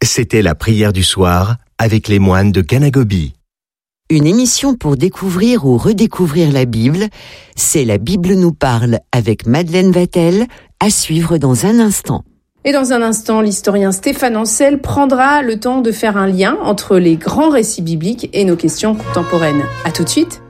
C'était la prière du soir avec les moines de Kanagobi. Une émission pour découvrir ou redécouvrir la Bible, c'est La Bible nous parle avec Madeleine Vatel, à suivre dans un instant. Et dans un instant, l'historien Stéphane Ancel prendra le temps de faire un lien entre les grands récits bibliques et nos questions contemporaines. À tout de suite.